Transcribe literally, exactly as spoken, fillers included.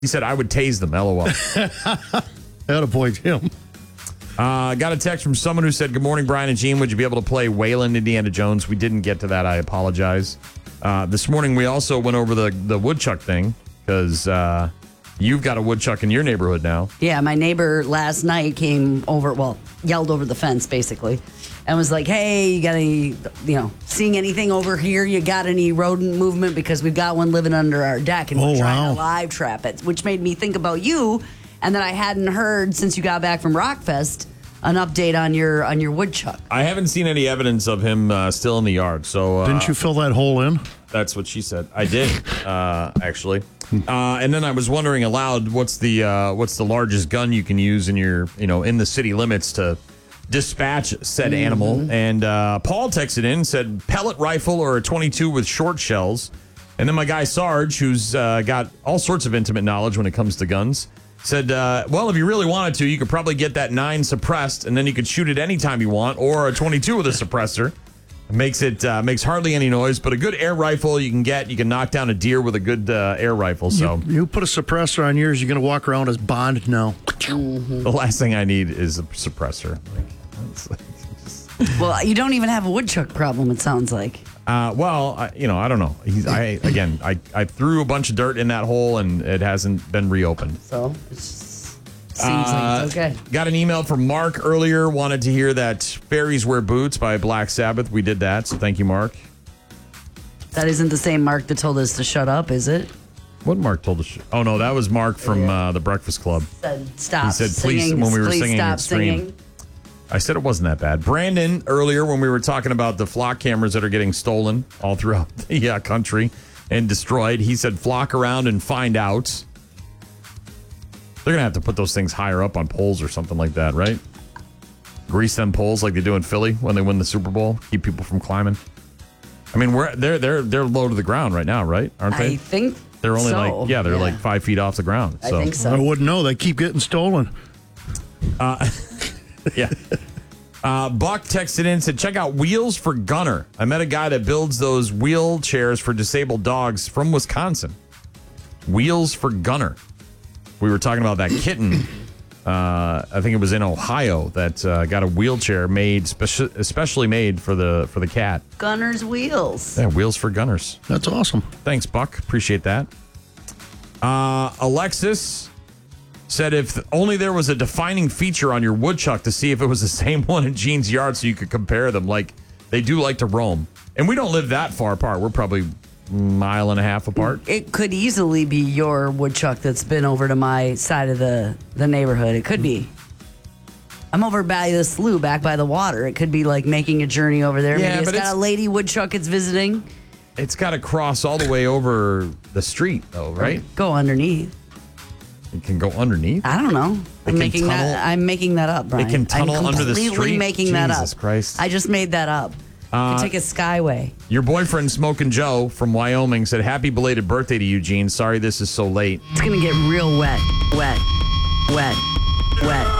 He said, I would tase them, LOL. Attaboy, Jim. Uh, got a text from someone who said, good morning, Brian and Gene. Would you be able to play Waylon, Indiana Jones? We didn't get to that. I apologize. Uh, this morning, we also went over the, the woodchuck thing because uh, you've got a woodchuck in your neighborhood now. Yeah, my neighbor last night came over, well, yelled over the fence, basically, and was like, hey, you got any, you know, seeing anything over here? You got any rodent movement? Because we've got one living under our deck, and Oh, we're trying wow. to live trap it, which made me think about you, and then I hadn't heard, since you got back from Rockfest, an update on your on your woodchuck. I haven't seen any evidence of him uh, still in the yard. So uh, Didn't you fill that hole in? That's what she said. I did, uh, actually. Uh, and then I was wondering aloud, what's the uh, what's the largest gun you can use in your, you know, in the city limits to dispatch said Mm-hmm. animal? And uh, Paul texted in and said pellet rifle or a twenty-two with short shells. And then my guy Sarge, who's uh, got all sorts of intimate knowledge when it comes to guns, said, uh, well, if you really wanted to, you could probably get that nine suppressed, and then you could shoot it anytime you want, or a twenty-two with a suppressor. It makes it uh, makes hardly any noise, but a good air rifle you can get. You can knock down a deer with a good uh, air rifle. So You, you put a suppressor on yours, you're going to walk around as Bond now. the last thing I need is a suppressor. Like, it's like just- Well, you don't even have a woodchuck problem, it sounds like. uh, well, I, you know, I don't know. He's, I again, I, I threw a bunch of dirt in that hole, and it hasn't been reopened. So it seems like it's okay. Got an email from Mark earlier. Wanted to hear that Fairies Wear Boots by Black Sabbath. We did that, so thank you, Mark. That isn't the same Mark that told us to shut up, is it? What Mark told us? Oh, no, that was Mark from uh, the Breakfast Club. Said stop. He said, please, singing, when we were please singing stop Extreme. singing. I said it wasn't that bad. Brandon, earlier when we were talking about the flock cameras that are getting stolen all throughout the uh, country and destroyed, he said flock around and find out. They're going to have to put those things higher up on poles or something like that, right? Grease them poles like they do in Philly when they win the Super Bowl. Keep people from climbing. I mean, we're they're they're they're low to the ground right now, right? Aren't they? I think they're only so. like yeah, they're like five feet off the ground. I So. think so. I wouldn't know. They keep getting stolen. Yeah. Uh, Buck texted in and said, check out Wheels for Gunner. I met a guy that builds those wheelchairs for disabled dogs from Wisconsin. Wheels for Gunner. We were talking about that kitten. Uh, I think it was in Ohio that uh, got a wheelchair made, speci- especially made for the for the cat. Gunner's Wheels. Yeah, Wheels for Gunners. That's awesome. Thanks, Buck. Appreciate that. Uh, Alexis said if only there was a defining feature on your woodchuck to see if it was the same one in Gene's yard so you could compare them. Like, they do like to roam. And we don't live that far apart. We're probably a mile and a half apart. It could easily be your woodchuck that's been over to my side of the, the neighborhood. It could be. I'm over by the slough, back by the water. It could be like making a journey over there. Yeah, Maybe it's but got it's- a lady woodchuck it's visiting. It's got to cross all the way over the street, though, right? Go underneath. It can go underneath. I don't know. It I'm can making tunnel- that. I'm making that up, Brian. can tunnel I'm under the completely street? making that up. Jesus Christ. I just made that up. Uh, could take a skyway. Your boyfriend, Smokin' Joe from Wyoming, said, happy belated birthday to you, Gene. Sorry this is so late. It's gonna get real wet, wet, wet, wet.